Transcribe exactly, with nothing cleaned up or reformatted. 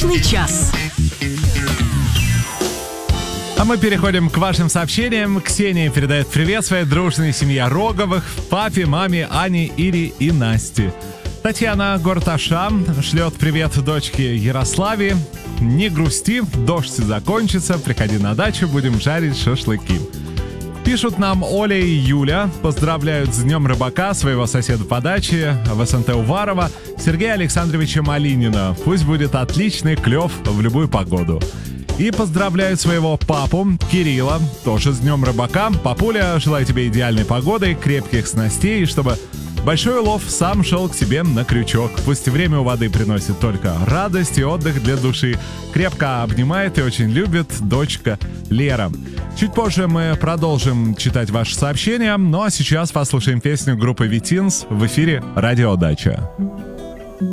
Удачный час. А мы переходим к вашим сообщениям. Ксения передает привет своей дружной семье Роговых, папе, маме, Ане, Ире и Насте. Татьяна, город Ашан, шлет привет дочке Ярославе. Не грусти, дождь закончится, приходи на дачу, будем жарить шашлыки. Пишут нам Оля и Юля, поздравляют с Днем Рыбака своего соседа по даче в СНТ Уварова Сергея Александровича Малинина. Пусть будет отличный клев в любую погоду. И поздравляют своего папу Кирилла, тоже с Днем Рыбака. Папуля, желаю тебе идеальной погоды, крепких снастей, и чтобы большой улов сам шел к себе на крючок. Пусть время у воды приносит только радость и отдых для души. Крепко обнимает и очень любит дочка Лера. Чуть позже мы продолжим читать ваши сообщения, ну а сейчас послушаем песню группы Витинс в эфире «Радио Дача».